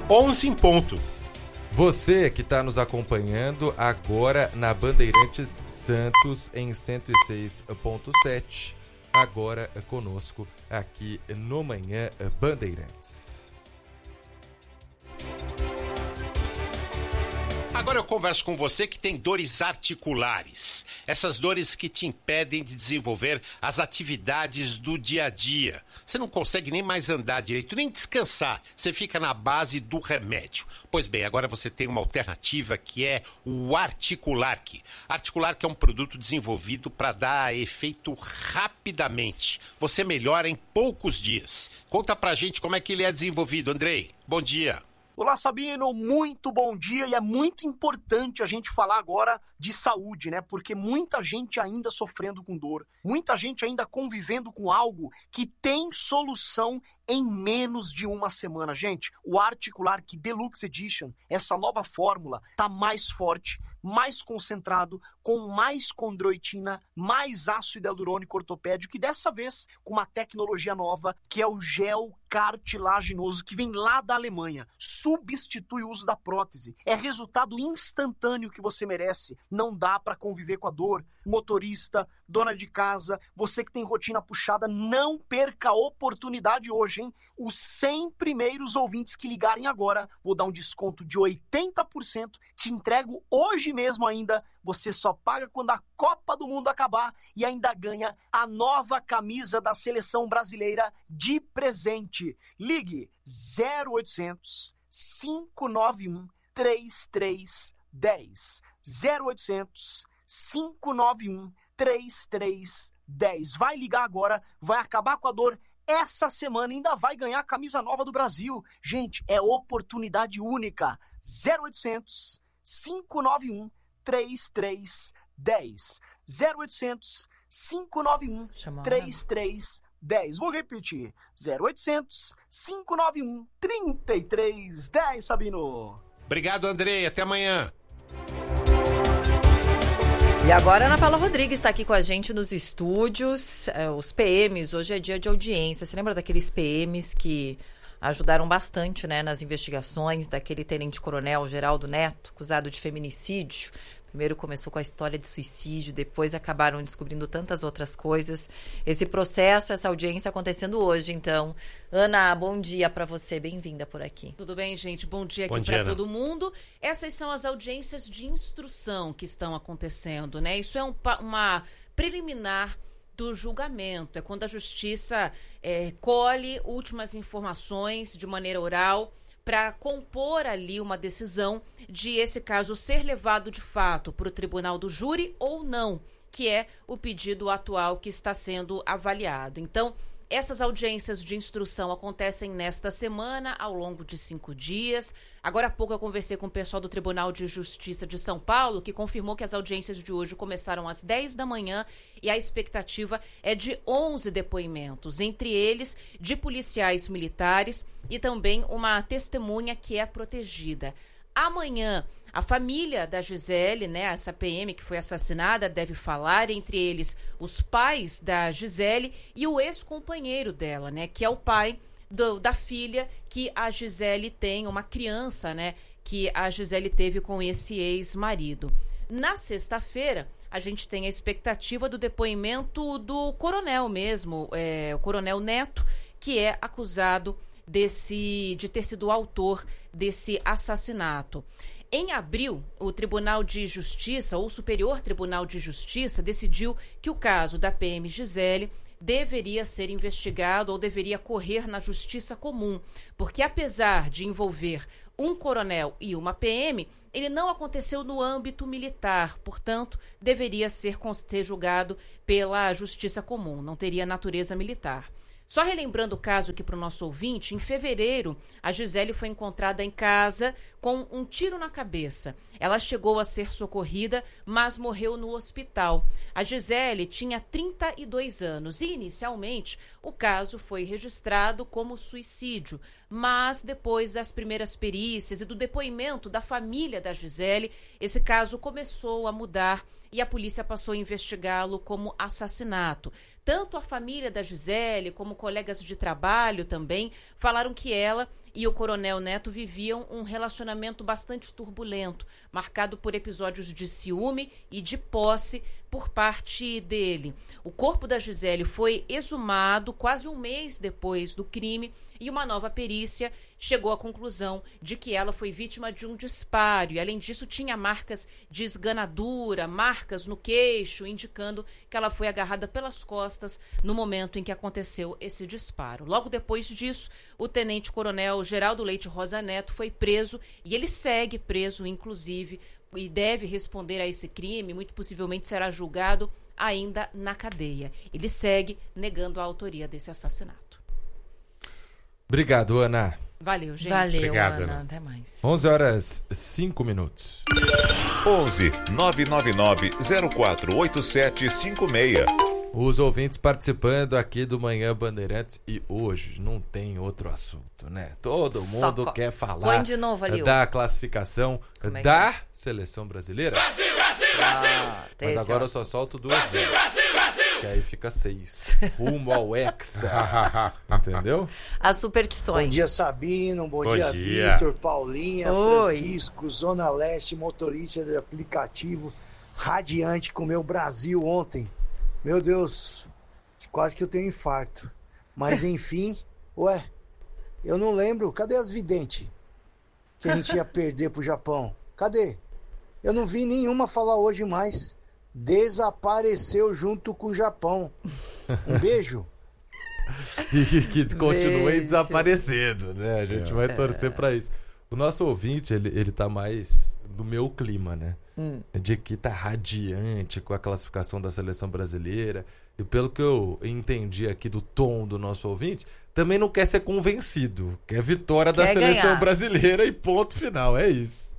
11 em ponto. Você que está nos acompanhando agora na Bandeirantes Santos em 106.7, agora conosco aqui no Manhã Bandeirantes. Agora eu converso com você que tem dores articulares. Essas dores que te impedem de desenvolver as atividades do dia a dia. Você não consegue nem mais andar direito, nem descansar. Você fica na base do remédio. Pois bem, agora você tem uma alternativa que é o Articulark. Articulark é um produto desenvolvido para dar efeito rapidamente. Você melhora em poucos dias. Conta pra gente como é que ele é desenvolvido, Andrei. Bom dia. Olá, Sabino, muito bom dia, e é muito importante a gente falar agora de saúde, né? Porque muita gente ainda sofrendo com dor, muita gente ainda convivendo com algo que tem solução em menos de uma semana. Gente, o Articulark Deluxe Edition, essa nova fórmula, tá mais forte, mais concentrado, com mais condroitina, mais ácido hialurônico ortopédico, e dessa vez com uma tecnologia nova, que é o gel cartilaginoso, que vem lá da Alemanha. Substitui o uso da prótese. É resultado instantâneo que você merece. Não dá para conviver com a dor. Motorista, dona de casa, você que tem rotina puxada, não perca a oportunidade hoje, hein? Os 100 primeiros ouvintes que ligarem agora, vou dar um desconto de 80%, te entrego hoje mesmo ainda. Você só paga quando a Copa do Mundo acabar e ainda ganha a nova camisa da seleção brasileira de presente. Ligue 0800 591 3310. 0800 591 3310. Vai ligar agora, vai acabar com a dor essa semana, ainda vai ganhar a camisa nova do Brasil. Gente, é oportunidade única. 0800 591 3310. 0800 591 3310. Vou repetir. 0800 591 3310, Sabino. Obrigado, Andrei. Até amanhã. E agora a Ana Paula Rodrigues está aqui com a gente nos estúdios. Os PMs, hoje é dia de audiência. Você lembra daqueles PMs que ajudaram bastante, né, nas investigações daquele tenente-coronel Geraldo Neto, acusado de feminicídio? Primeiro começou com a história de suicídio, depois acabaram descobrindo tantas outras coisas. Esse processo, essa audiência acontecendo hoje, então. Ana, bom dia para você, bem-vinda por aqui. Tudo bem, gente? Bom dia aqui para todo mundo. Essas são as audiências de instrução que estão acontecendo, né? Isso é uma preliminar do julgamento, é quando a justiça colhe últimas informações de maneira oral para compor ali uma decisão de esse caso ser levado de fato para o tribunal do júri ou não, que é o pedido atual que está sendo avaliado. Então, essas audiências de instrução acontecem nesta semana, ao longo de 5 dias. Agora há pouco eu conversei com o pessoal do Tribunal de Justiça de São Paulo, que confirmou que as audiências de hoje começaram às 10 da manhã e a expectativa é de 11 depoimentos, entre eles de policiais militares e também uma testemunha que é protegida. Amanhã, a família da Gisele, né, essa PM que foi assassinada, deve falar, entre eles os pais da Gisele e o ex-companheiro dela, né, que é o pai da filha que a Gisele tem, uma criança, né, que a Gisele teve com esse ex-marido. Na sexta-feira, a gente tem a expectativa do depoimento do coronel mesmo, o coronel Neto, que é acusado de ter sido o autor desse assassinato. Em abril, o Tribunal de Justiça, ou Superior Tribunal de Justiça, decidiu que o caso da PM Gisele deveria ser investigado ou deveria correr na justiça comum, porque apesar de envolver um coronel e uma PM, ele não aconteceu no âmbito militar, portanto, deveria ser julgado pela justiça comum, não teria natureza militar. Só relembrando o caso aqui para o nosso ouvinte, em fevereiro, a Gisele foi encontrada em casa com um tiro na cabeça. Ela chegou a ser socorrida, mas morreu no hospital. A Gisele tinha 32 anos e, inicialmente, o caso foi registrado como suicídio. Mas, depois das primeiras perícias e do depoimento da família da Gisele, esse caso começou a mudar e a polícia passou a investigá-lo como assassinato. Tanto a família da Gisele como colegas de trabalho também falaram que ela e o Coronel Neto viviam um relacionamento bastante turbulento, marcado por episódios de ciúme e de posse por parte dele. O corpo da Gisele foi exumado quase um mês depois do crime e uma nova perícia chegou à conclusão de que ela foi vítima de um disparo. E, além disso, tinha marcas de esganadura, marcas no queixo, indicando que ela foi agarrada pelas costas no momento em que aconteceu esse disparo. Logo depois disso, o tenente-coronel Geraldo Leite Rosa Neto foi preso e ele segue preso, inclusive, e deve responder a esse crime, muito possivelmente será julgado ainda na cadeia. Ele segue negando a autoria desse assassinato. Obrigado, Ana. Valeu, gente. Valeu, Obrigado, Ana. Ana. Até mais. 11h05. 11 999 048756. Os ouvintes participando aqui do Manhã Bandeirantes e hoje não tem outro assunto, né? Todo mundo quer falar Põe de novo ali, da classificação da seleção brasileira. Brasil, Brasil, Brasil! Mas agora eu só solto duas vezes. Que aí fica 6. Rumo ao Hexa. Entendeu? As superstições. Bom dia, Sabino. Bom dia, dia. Vitor, Paulinha, Oi. Francisco, Zona Leste, motorista de aplicativo, radiante com meu Brasil ontem. Meu Deus, quase que eu tenho infarto. Mas enfim, eu não lembro. Cadê as videntes? Que a gente ia perder pro Japão. Cadê? Eu não vi nenhuma falar hoje mais. Desapareceu junto com o Japão. Um beijo. E que continue Beijo. desaparecendo, né? A gente vai torcer pra isso. O nosso ouvinte, ele tá mais do meu clima, né? De que tá radiante com a classificação da seleção brasileira. E pelo que eu entendi aqui do tom do nosso ouvinte, também não quer ser convencido. Quer vitória da seleção ganhar. brasileira e ponto final. É isso.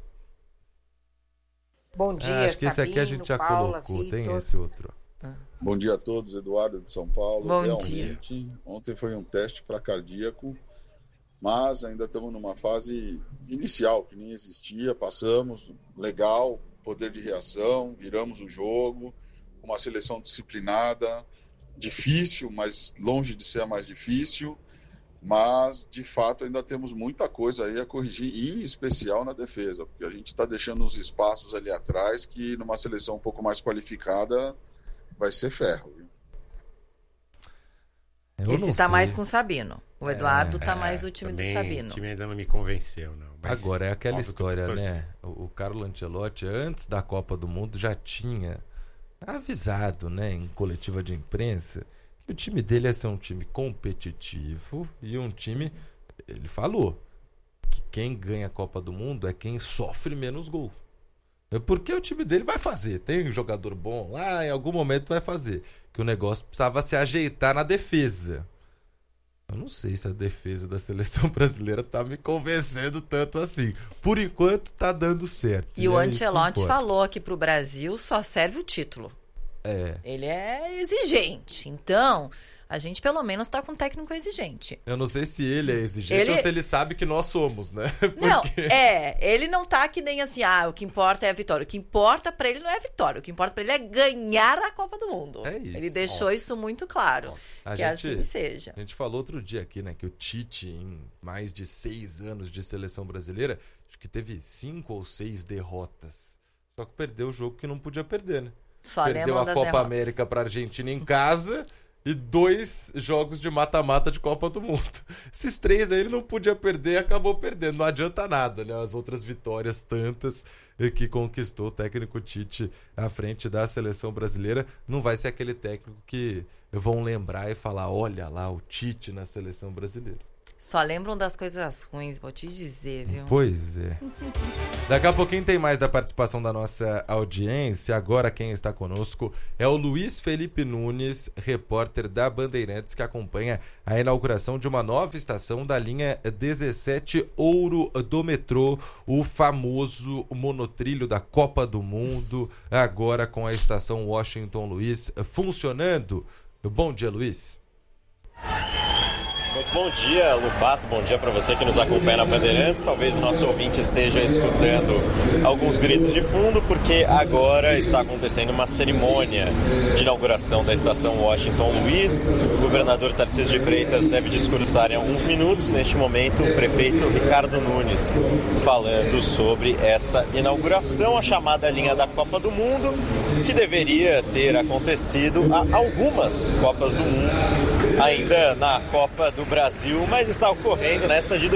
Bom dia, acho que esse aqui a gente já Paula, colocou. Vitor. Tem esse outro. Bom dia a todos, Eduardo de São Paulo. Bom Realmente, ontem foi um teste para cardíaco, mas ainda estamos numa fase inicial, que nem existia, passamos, legal, poder de reação, viramos o jogo, uma seleção disciplinada, difícil, mas longe de ser a mais difícil, mas de fato ainda temos muita coisa aí a corrigir, em especial na defesa, porque a gente está deixando uns espaços ali atrás que numa seleção um pouco mais qualificada vai ser ferro. Viu? Esse tá mais com o Sabino. O Eduardo tá mais do time do Sabino. O time ainda não me convenceu, não. Mas agora, é aquela óbvio que eu tô história, torcendo. né? O Carlo Ancelotti, antes da Copa do Mundo, já tinha avisado, né, em coletiva de imprensa, que o time dele ia ser um time competitivo e um time, ele falou, que quem ganha a Copa do Mundo é quem sofre menos gol. Porque o time dele vai fazer. Tem um jogador bom lá, em algum momento vai fazer. Que o negócio precisava se ajeitar na defesa. Eu não sei se a defesa da seleção brasileira tá me convencendo tanto assim. Por enquanto tá dando certo. E o Ancelotti falou que pro Brasil só serve o título. É. Ele é exigente. Então, a gente pelo menos tá com um técnico exigente. Eu não sei se ele é exigente ou se ele sabe que nós somos, né? Porque... Não, ele não tá que nem assim, o que importa é a vitória. O que importa pra ele não é a vitória. O que importa pra ele é ganhar a Copa do Mundo. É isso. Ele deixou isso muito claro. Que assim seja. A gente falou outro dia aqui, né, que o Tite, em mais de 6 anos de seleção brasileira, acho que teve 5 ou 6 derrotas. Só que perdeu o jogo que não podia perder, né? Só perdeu a Copa América pra Argentina em casa e 2 jogos de mata-mata de Copa do Mundo. Esses 3 aí ele não podia perder e acabou perdendo. Não adianta nada, né? As outras vitórias tantas que conquistou o técnico Tite à frente da seleção brasileira. Não vai ser aquele técnico que vão lembrar e falar, olha lá o Tite na seleção brasileira. Só lembram das coisas ruins, vou te dizer, viu? Pois é. Daqui a pouquinho tem mais da participação da nossa audiência. Agora quem está conosco é o Luiz Felipe Nunes, repórter da Bandeirantes, que acompanha a inauguração de uma nova estação da linha 17 Ouro do metrô, o famoso monotrilho da Copa do Mundo, agora com a estação Washington Luiz funcionando. Bom dia, Luiz. Muito bom dia, Lupato. Bom dia para você que nos acompanha na Bandeirantes. Talvez o nosso ouvinte esteja escutando alguns gritos de fundo, porque agora está acontecendo uma cerimônia de inauguração da estação Washington Luiz. O governador Tarcísio de Freitas deve discursar em alguns minutos. Neste momento, o prefeito Ricardo Nunes falando sobre esta inauguração, a chamada linha da Copa do Mundo, que deveria ter acontecido há algumas Copas do Mundo, ainda na Copa do Brasil, mas está ocorrendo nesta de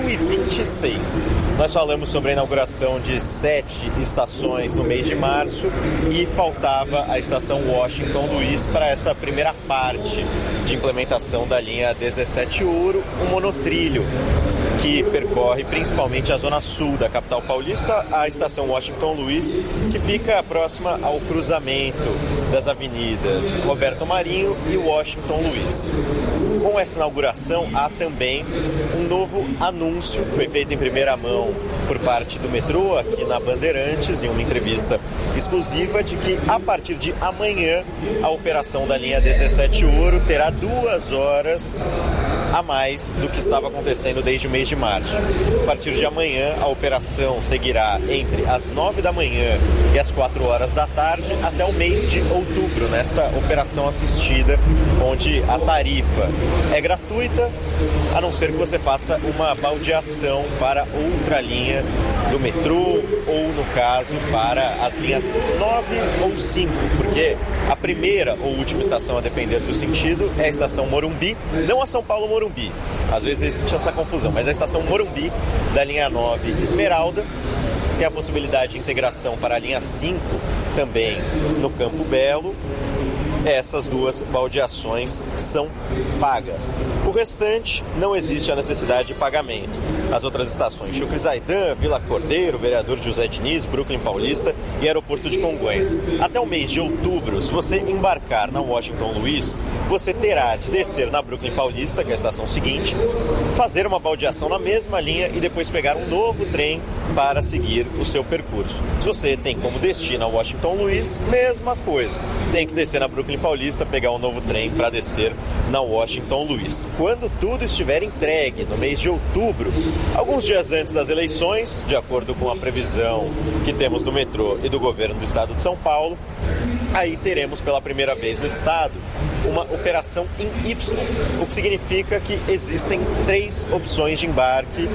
2026. Nós falamos sobre a inauguração de 7 estações no mês de março e faltava a estação Washington Luiz para essa primeira parte de implementação da linha 17 Ouro, um monotrilho que percorre principalmente a zona sul da capital paulista, a estação Washington Luiz, que fica próxima ao cruzamento das avenidas Roberto Marinho e Washington Luiz. Com essa inauguração, há também um novo anúncio que foi feito em primeira mão por parte do metrô aqui na Bandeirantes, em uma entrevista exclusiva, de que a partir de amanhã a operação da linha 17 Ouro terá 2 horas a mais do que estava acontecendo desde o mês de março. A partir de amanhã, a operação seguirá entre as 9 da manhã e as 4 horas da tarde até o mês de outubro, nesta operação assistida, onde a tarifa é gratuita, a não ser que você faça uma baldeação para outra linha do metrô, ou no caso, para as linhas 9 ou 5, porque a primeira ou última estação, a depender do sentido, é a estação Morumbi, não a São Paulo Morumbi. Às vezes existe essa confusão, mas a estação Morumbi da linha 9 Esmeralda tem a possibilidade de integração para a linha 5 também no Campo Belo. Essas 2 baldeações são pagas. O restante, não existe a necessidade de pagamento. As outras estações, Chucre Zaidan, Vila Cordeiro, Vereador José Diniz, Brooklyn Paulista e Aeroporto de Congonhas. Até o mês de outubro, se você embarcar na Washington Luiz, você terá de descer na Brooklyn Paulista, que é a estação seguinte, fazer uma baldeação na mesma linha e depois pegar um novo trem para seguir o seu percurso. Se você tem como destino a Washington Luiz, mesma coisa. Tem que descer na Brooklyn Paulista, pegar um novo trem para descer na Washington Luiz. Quando tudo estiver entregue no mês de outubro, alguns dias antes das eleições, de acordo com a previsão que temos do metrô e do governo do estado de São Paulo, aí teremos pela primeira vez no estado uma operação em Y, o que significa que existem 3 opções de embarque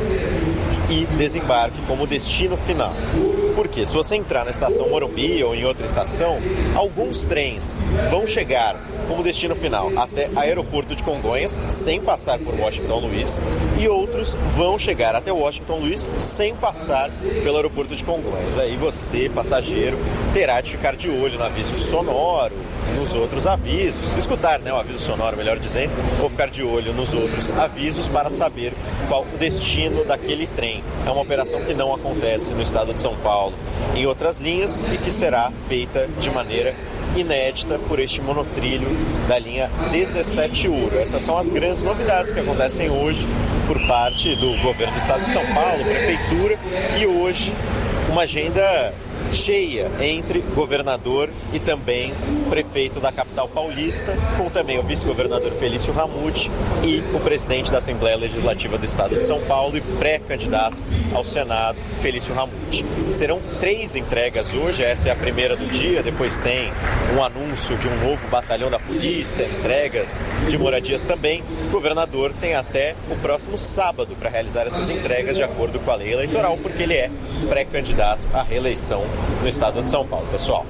e desembarque como destino final. Porque se você entrar na estação Morumbi ou em outra estação, alguns trens vão chegar como destino final até Aeroporto de Congonhas, sem passar por Washington Luiz, e outros vão chegar até Washington Luiz sem passar pelo Aeroporto de Congonhas. Aí você, passageiro, terá de ficar de olho no aviso sonoro, nos outros avisos, escutar, o aviso sonoro, melhor dizendo, ou ficar de olho nos outros avisos para saber qual o destino daquele trem. É uma operação que não acontece no estado de São Paulo em outras linhas e que será feita de maneira inédita por este monotrilho da linha 17 Ouro. Essas são as grandes novidades que acontecem hoje por parte do governo do estado de São Paulo, prefeitura, e hoje uma agenda cheia entre governador e também prefeito da capital paulista, com também o vice-governador Felício Ramute e o presidente da Assembleia Legislativa do Estado de São Paulo e pré-candidato ao Senado, Felício Ramute. Serão 3 entregas hoje, essa é a primeira do dia, depois tem um anúncio de um novo batalhão da polícia, entregas de moradias também. O governador tem até o próximo sábado para realizar essas entregas de acordo com a lei eleitoral, porque ele é pré-candidato à reeleição no estado de São Paulo, pessoal.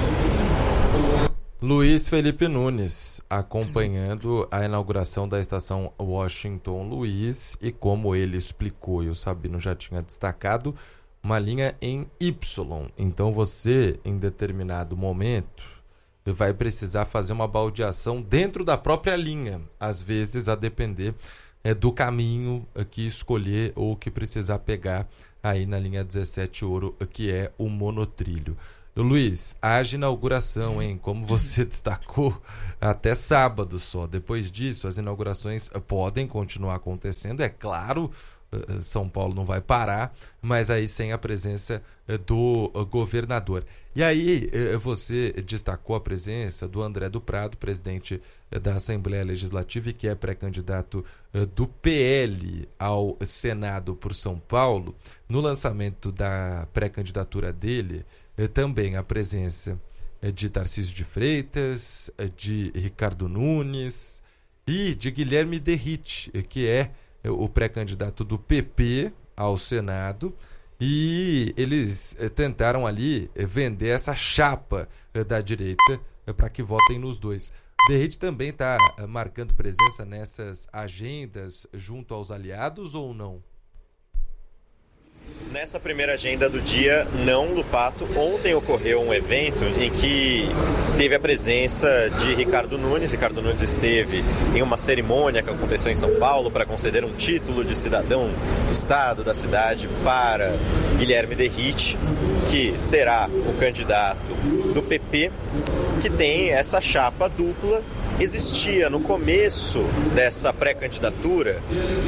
Luiz Felipe Nunes acompanhando a inauguração da estação Washington Luiz e, como ele explicou e o Sabino já tinha destacado, uma linha em Y. Então você, em determinado momento, vai precisar fazer uma baldeação dentro da própria linha, às vezes a depender do caminho que escolher ou que precisar pegar aí na linha 17 Ouro, que é o monotrilho. Luiz, haja inauguração, hein? Como você destacou, até sábado só. Depois disso, as inaugurações podem continuar acontecendo, é claro, São Paulo não vai parar, mas aí sem a presença do governador. E aí você destacou a presença do André do Prado, presidente da Assembleia Legislativa e que é pré-candidato do PL ao Senado por São Paulo. No lançamento da pré-candidatura dele, também a presença de Tarcísio de Freitas, de Ricardo Nunes e de Guilherme Derrite, que é o pré-candidato do PP ao Senado, e eles tentaram ali vender essa chapa da direita para que votem nos dois. Derrite também está marcando presença nessas agendas junto aos aliados ou não? Nessa primeira agenda do dia, não, Lupato. Ontem ocorreu um evento em que teve a presença de Ricardo Nunes. Ricardo Nunes esteve em uma cerimônia que aconteceu em São Paulo para conceder um título de cidadão do estado, da cidade, para Guilherme Derrite, que será o candidato do PP, que tem essa chapa dupla. Existia no começo dessa pré-candidatura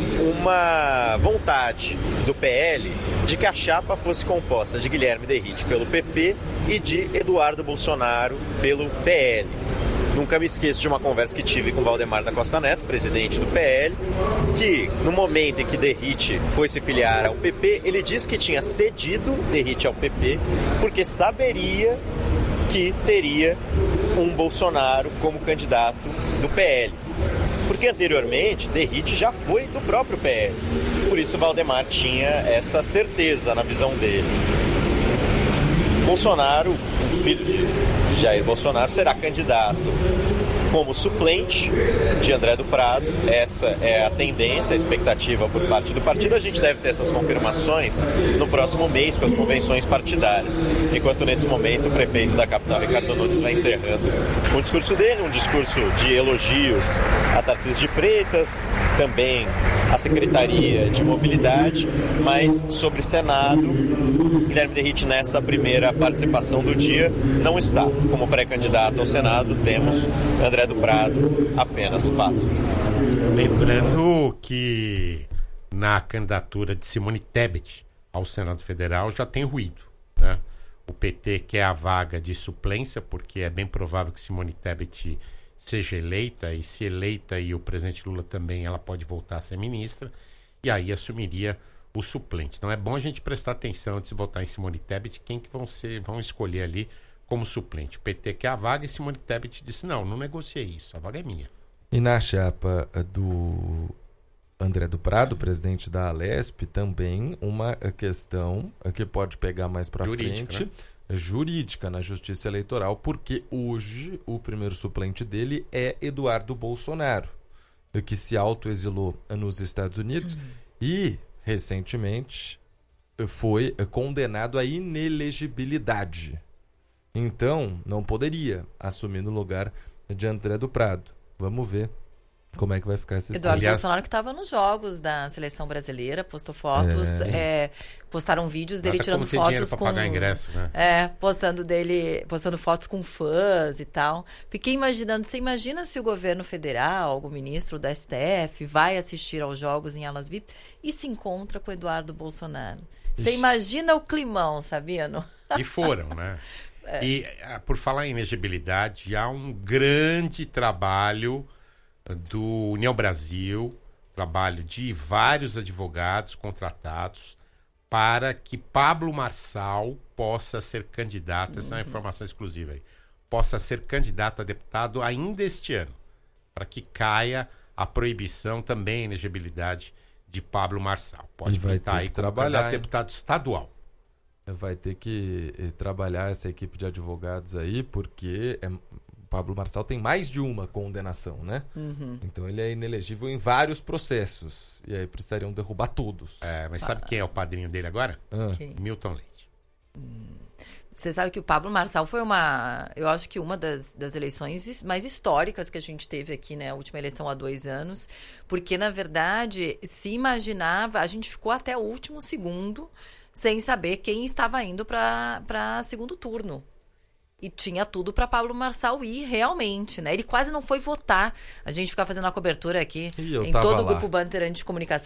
uma vontade do PL de que a chapa fosse composta de Guilherme Derrite pelo PP e de Eduardo Bolsonaro pelo PL. Nunca me esqueço de uma conversa que tive com Valdemar da Costa Neto, presidente do PL, que no momento em que Derrite foi se filiar ao PP, ele disse que tinha cedido Derrite ao PP porque saberia que teria um Bolsonaro como candidato do PL. Porque anteriormente Derrite já foi do próprio PL. Por isso Valdemar tinha essa certeza na visão dele. Bolsonaro, um filho de Jair Bolsonaro, será candidato como suplente de André do Prado. Essa é a tendência, a expectativa por parte do partido. A gente deve ter essas confirmações no próximo mês com as convenções partidárias. Enquanto nesse momento o prefeito da capital, Ricardo Nunes, vai encerrando o discurso dele, um discurso de elogios a Tarcísio de Freitas, também a Secretaria de Mobilidade, mas sobre Senado, Guilherme Derrite nessa primeira participação do dia não está como pré-candidato ao Senado. Temos André do Prado apenas no pato. Lembrando que na candidatura de Simone Tebet ao Senado Federal já tem ruído, né? O PT quer a vaga de suplência, porque é bem provável que Simone Tebet seja eleita, e se eleita e o presidente Lula também, ela pode voltar a ser ministra, e aí assumiria o suplente. Então é bom a gente prestar atenção antes de votar em Simone Tebet, quem que vão escolher ali como suplente. O PT quer a vaga e Simone Tebet disse, não negociei isso, a vaga é minha. E na chapa do André do Prado, presidente da Alesp, também uma questão que pode pegar mais para frente, né? Jurídica na Justiça Eleitoral, porque hoje o primeiro suplente dele é Eduardo Bolsonaro, que se autoexilou nos Estados Unidos e recentemente foi condenado à inelegibilidade. Então, não poderia assumir no lugar de André do Prado. Vamos ver como é que vai ficar essa história. Eduardo Bolsonaro, que estava nos jogos da seleção brasileira, postou fotos, postaram vídeos dele tirando fotos com pagar ingresso, né? Postando fotos com fãs e tal. Fiquei imaginando, você imagina se o governo federal, o ministro da STF, vai assistir aos jogos em alas VIP e se encontra com o Eduardo Bolsonaro. Você imagina o climão, Sabino? E foram, né? E por falar em elegibilidade, há um grande trabalho do União Brasil, trabalho de vários advogados contratados para que Pablo Marçal possa ser candidato, essa é uma informação exclusiva aí, possa ser candidato a deputado ainda este ano, para que caia a proibição também, a elegibilidade de Pablo Marçal. Pode pintar aí como candidato a deputado estadual. Vai ter que trabalhar essa equipe de advogados aí, porque Pablo Marçal tem mais de uma condenação, né? Então ele é inelegível em vários processos. E aí precisariam derrubar todos. Mas sabe quem é o padrinho dele agora? Milton Leite. Você sabe que o Pablo Marçal foi eu acho que uma das eleições mais históricas que a gente teve aqui, né? A última eleição há 2 anos. Porque, na verdade, se imaginava, a gente ficou até o último segundo sem saber quem estava indo para segundo turno. E tinha tudo para Pablo Marçal ir realmente, né? Ele quase não foi votar. A gente ficava fazendo a cobertura aqui em todo o Grupo Bandeirante de Comunicação.